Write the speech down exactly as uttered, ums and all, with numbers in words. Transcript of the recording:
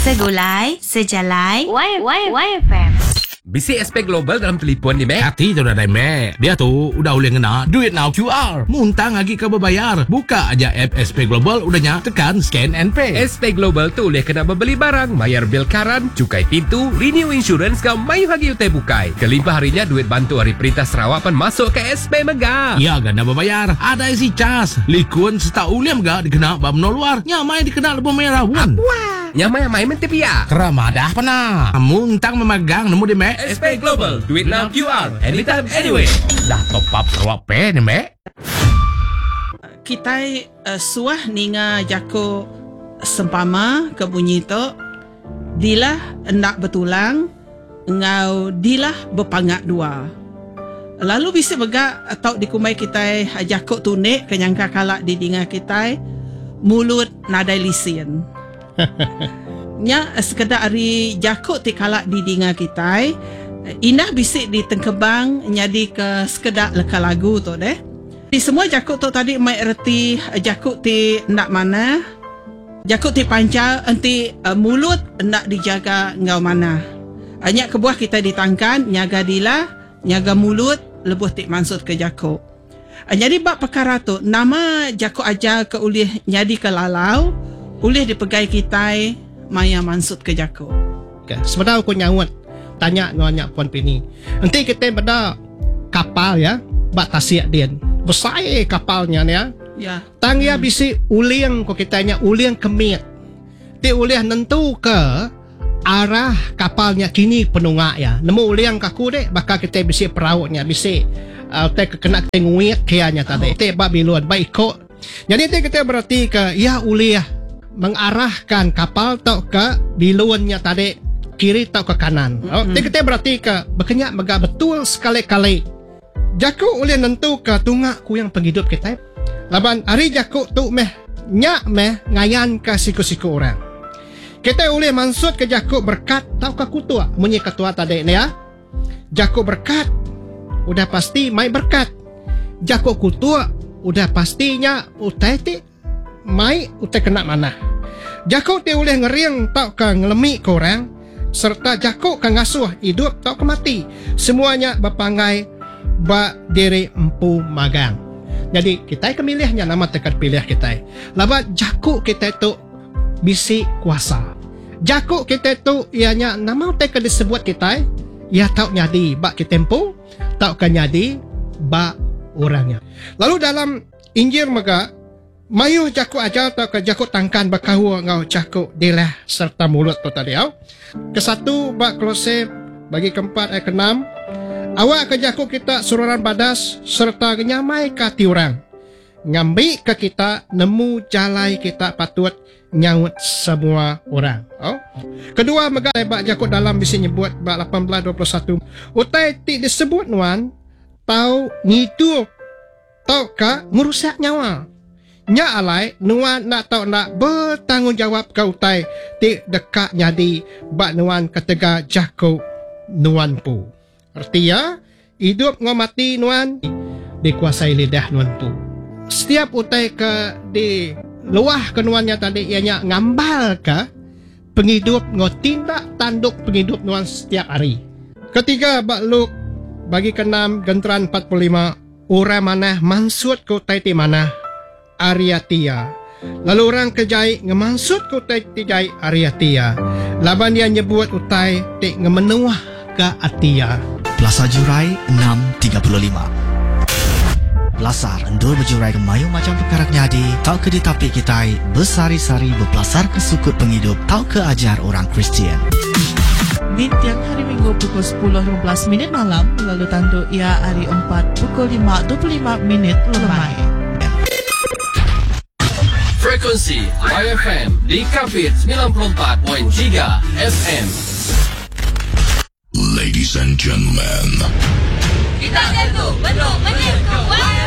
Segulai, sejalai, Y, y, Y F M. Bisi S P Global dalam telefon ni, Mek. Hati tu dah, Mek. Dia tu udah boleh ngena Duit Now Q R. Muntang lagi kau berbayar. Buka aja app S P Global, udahnya tekan Scan and Pay. S P Global tu boleh kena membeli barang, bayar bil karan, cukai pintu, renew insurance kau mayu lagi utai bukai. Kelimpah harinya duit bantu Hari Perintah Sarawak pan masuk ke S P Mega. Ya, ganda berbayar. Ada isi cas. Likun serta uliam gak dikena bab no luar. Nyamai dikena lebih merah. Wan. Wah, nyamai mai mentepia. Keramadah pernah. Muntang memegang nemu di Mek. S P Global, duit Now Q R, anytime, anyway. Dah top up Sarawak Pay ni, Mek. Kita uh, suah ninga jako sempama ke bunyi tu dilah hendak bertulang ngau dilah berpangak dua. Lalu bisa begak atau dikumai kita jako tunik kenyangka kalak di dinga kita mulut nadai lisin. Nya sekedar hari jako ti kalak di dinga kita indah bisik di tengkebang nyadi ke sekedar leka lagu tu deh. Di semua jakut tu tadi mai erti jakut ti nak mana, jakut ti panca enti uh, mulut nak dijaga ngau mana. Hanya kebuah kita ditangkan nyaga dila, nyaga mulut lebuh ti mansut ke jakut. Uh, jadi bab perkara tu nama jakut aja ke ulih nyadi ke lalau, ulih dipegai kita maya mansut ke jakut. Okay. Sebenarnya aku nyawat tanya nanya Puan Pini. Nanti kita pada kapal ya, bak tasik dia. Besar kapalnya ya. Ya. Tang ya bisi uliang ko kitanya uliang kemit. Ti uliang nentu ke arah kapalnya kini penungak ya. Nemu uliang kaku dek bakal kita bisi perautnya bisi uh, te kena tenguit kianya tadi. Te bak biluan baik ko. Jadi te kita berarti ke ya uliah mengarahkan kapal tau ke biluannya tadi kiri tau ke kanan. Oh, te kita berarti ke berkenyak megak betul sekali-kali. Jakuk boleh nentu ke tungak ku yang penghidup kita. Laban hari jakuk tu meh nyak meh ngayan ke siku-siku orang. Kita boleh mansut ke jakuk berkat tau ke kutua. Munyi ketua tadi ni ya. Jakuk berkat udah pasti mai berkat. Jakuk kutua udah pastinya utai ti mai utai kena mana. Jakuk dia boleh ngeriang tau ke ngelemi ke orang. Serta jakuk ke ngasuh hidup tau ke mati. Semuanya berpangai ba diri empu magang. Jadi kita kemilihnya nama tekat pilih kita. Laba jakuk kita itu bisi kuasa. Jakuk kita itu ianya nama tekat disebut kita ya tau nyadi ba kita empu, tau kan nyadi ba orangnya. Lalu dalam Injil mega mayu jakuk aja tau ke jakuk tangkan bakahu ngau jakuk dilah serta mulut tu tadi au. Kesatu ba Kolose bagi keempat ayat keenam. Awak ke jakuk kita sururan badas serta nyamai ke tiurang. Ngambil ke kita nemu jalai kita patut nyaut semua orang. Oh. Kedua megak bak jakuk dalam bisa nyebut bak lapan belas dua puluh satu. Utai ti disebut nuan tau ngidu tau ka merusak nyawa. Nya alai nuan nak tau nak bertanggungjawab ke utai ti dekat nyadi bak nuan ketega jakuk nuan pu. Artinya, hidup ngau mati nuan dikuasai lidah nuan tu. Setiap utai ke di luah ke nuannya tadi ianya ngambal ke penghidup ngau tindak tanduk penghidup nuan setiap hari. Ketiga, bak Luk bagi keenam genteran empat puluh lima orang mana mansut ke utai ti mana Ariatia. Lalu orang kejai ngemansut ke utai ti jai Ariatia. Laban dia nyebut utai ti ngemenuah ke Atia. Plaza Jurai enam tiga puluh lima. Belasar endur berjurai ke mayu macam perkara nyadi. Tau ke ditapi kita bersari-sari berpelasar ke sukut penghidup. Tau ke ajar orang Kristian. Di tiap hari Minggu pukul sepuluh lima belas minit malam. Lalu tandu ia hari empat pukul lima dua puluh lima minit lemai. Frekuensi Y F M di Kapit sembilan puluh empat perpuluhan tiga F M. Ladies and gentlemen, Kita tentu belum menyentuh